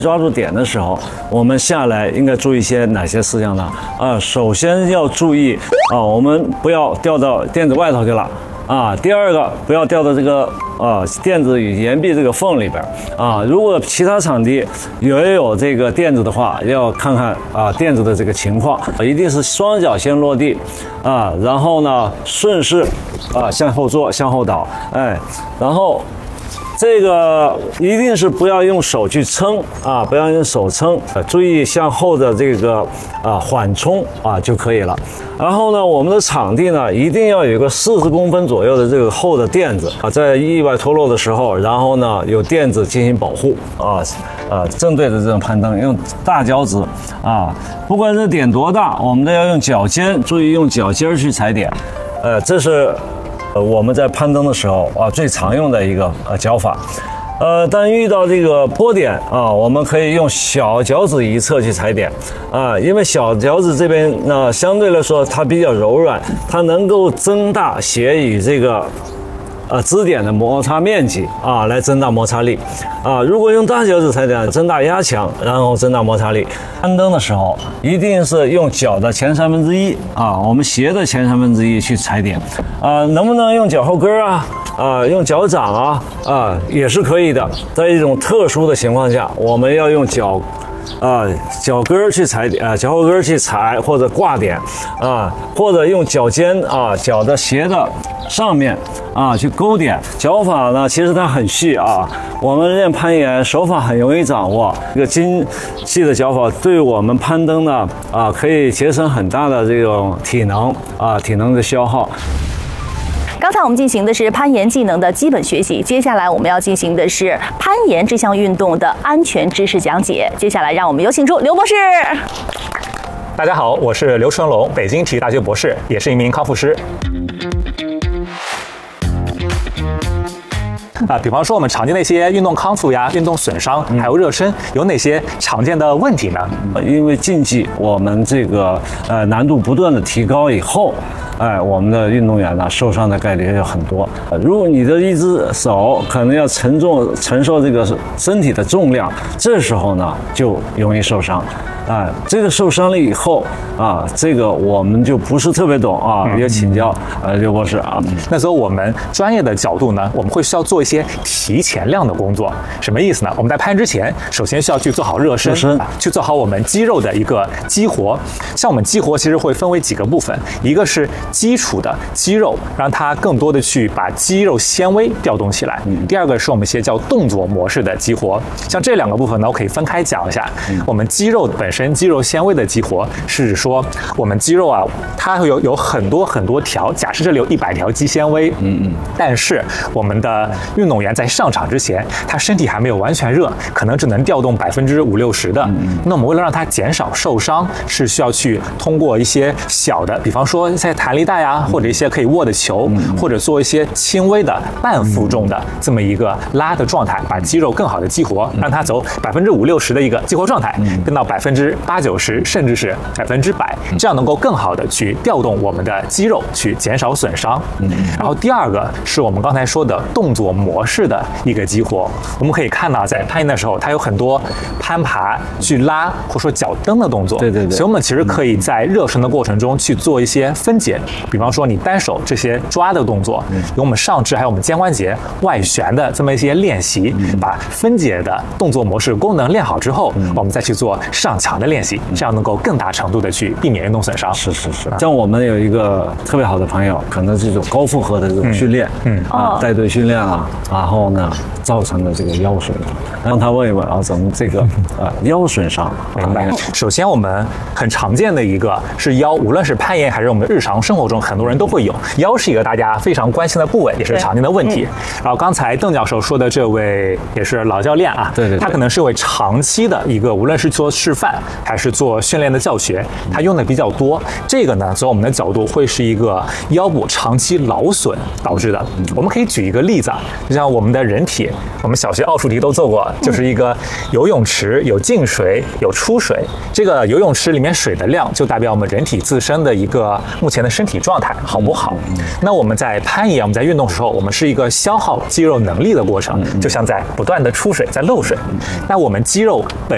抓住点的时候，我们下来应该注意些哪些事项呢？首先要注意我们不要掉到垫子外头去了第二个不要掉到这个垫子与岩壁这个缝里边如果其他场地也有这个垫子的话，要看看垫子的这个情况，一定是双脚先落地然后呢顺势向后坐向后倒，然后。这个一定是不要用手去撑不要用手撑，注意向后的这个缓冲就可以了。然后呢，我们的场地呢一定要有一个40公分左右的这个厚的垫子在意外脱落的时候，然后呢有垫子进行保护正对着这种攀登，用大脚趾不管是点多大，我们都要用脚尖，注意用脚尖去踩点，这是。我们在攀登的时候最常用的一个脚法，但遇到这个坡点我们可以用小脚趾一侧去踩点因为小脚趾这边呢相对来说它比较柔软，它能够增大鞋与这个支点的摩擦面积来增大摩擦力如果用大脚趾踩点，增大压强，然后增大摩擦力。攀登的时候一定是用脚的前1/3我们鞋的前1/3去踩点能不能用脚后跟用脚掌也是可以的。在一种特殊的情况下，我们要用脚跟去踩点脚后跟去踩或者挂点或者用脚尖脚的鞋的上面去勾点。脚法呢其实它很细我们练攀岩手法很容易掌握，这个精细的脚法对我们攀登呢可以节省很大的这种体能的消耗。 刚才我们进行的是攀岩技能的基本学习，接下来我们要进行的是攀岩这项运动的安全知识讲解。接下来让我们有请出刘博士。 大家好，我是刘成龙，北京体育大学博士，也是一名康复师。比方说我们常见的一些运动康复呀、运动损伤，还有热身，有哪些常见的问题呢？ 因为竞技我们这个难度不断的提高以后，我们的运动员呢受伤的概率就很多。如果你的一只手可能要承受这个身体的重量，这时候呢就容易受伤。这个受伤了以后这个我们就不是特别懂也请教刘博士那从我们专业的角度呢，我们会需要做一些提前量的工作。什么意思呢？我们在攀之前，首先需要去做好热身，去做好我们肌肉的一个激活。像我们激活其实会分为几个部分，一个是基础的肌肉，让它更多的去把肌肉纤维调动起来。第二个是我们一些叫动作模式的激活。像这两个部分呢，我可以分开讲一下。我们肌肉本身肌肉纤维的激活是指说我们肌肉它有很多条，假设这里有100条肌纤维但是我们的运动员在上场之前，他身体还没有完全热，可能只能调动50%-60%的那我们为了让他减少受伤，是需要去通过一些小的，比方说在弹力带或者一些可以握的球或者做一些轻微的半负重的这么一个拉的状态，把肌肉更好的激活，让它走50%-60%的一个激活状态变到80%-90%甚至是100%，这样能够更好的去调动我们的肌肉，去减少损伤。然后第二个是我们刚才说的动作模式的一个激活。我们可以看到，在攀岩的时候，它有很多攀爬、去拉或者说脚蹬的动作。对。所以我们其实可以在热身的过程中去做一些分解，比方说你单手这些抓的动作，有我们上肢还有我们肩关节外旋的这么一些练习，把分解的动作模式功能练好之后，我们再去做上墙的练习，这样能够更大程度的去避免运动损伤。 是。像我们有一个特别好的朋友，可能这种高负荷的这种训练，带队训练然后呢造成的这个腰损伤，让他问一问怎么这个腰损伤。 明白。首先我们很常见的一个是腰，无论是攀岩还是我们日常生活中，很多人都会有。腰是一个大家非常关心的部位，也是常见的问题。然后刚才邓教授说的这位也是老教练对，他可能是一位长期的一个，无论是做示范还是做训练的教学，他用的比较多。这个呢，从我们的角度会是一个腰部长期劳损导致的。我们可以举一个例子就像我们的人体，我们小学奥数题都做过，就是一个游泳池有进水有出水，这个游泳池里面水的量就代表我们人体自身的一个目前的身体状态好不好。那我们在攀岩，我们在运动的时候，我们是一个消耗肌肉能力的过程，就像在不断的出水在漏水。那我们肌肉本